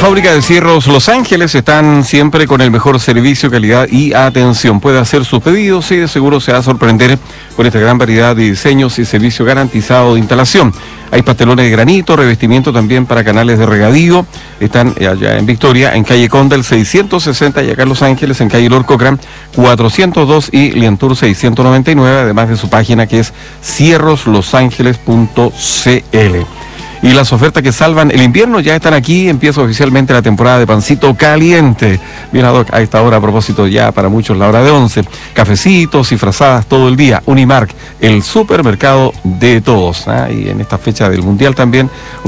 fábrica de cierros Los Ángeles están siempre con el mejor servicio, calidad y atención. Puede hacer sus pedidos y de seguro se va a sorprender con esta gran variedad de diseños y servicio garantizado de instalación. Hay pastelones de granito, revestimiento también para canales de regadío. Están allá en Victoria, en calle Conda, el 660, y acá en Los Ángeles, en calle Lord Cochrane, 402 y Lientour 699, además de su página que es cierroslosangeles.cl. Y las ofertas que salvan el invierno ya están aquí. Empieza oficialmente la temporada de pancito caliente. Mira, Doc, a esta hora, a propósito, ya para muchos la hora de 11. Cafecitos y frazadas todo el día. Unimark, el supermercado de todos. Y en esta fecha del Mundial también.